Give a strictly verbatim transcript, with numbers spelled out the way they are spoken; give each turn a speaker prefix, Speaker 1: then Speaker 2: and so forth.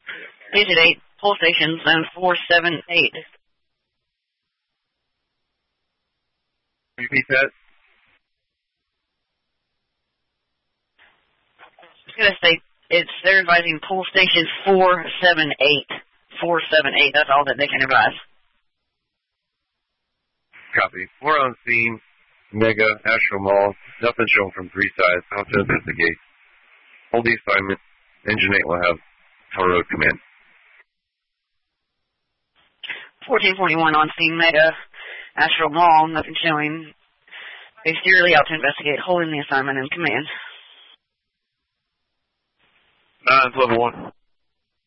Speaker 1: Digit eight, pull station, zone four seven eight.
Speaker 2: Repeat that.
Speaker 1: It's going to say, it's, they're advising pull station four seven eight. four seven eight, that's all that they can advise.
Speaker 2: Copy. We're on scene. Mega, Astro Mall. Nothing shown from three sides. How to investigate. Hold the assignment. Engine eight will have Tower Road command.
Speaker 1: fourteen forty-one on scene, Mega, Astro Mall, nothing showing. Exteriorly out to investigate, holding the assignment in command.
Speaker 2: Nine, level one.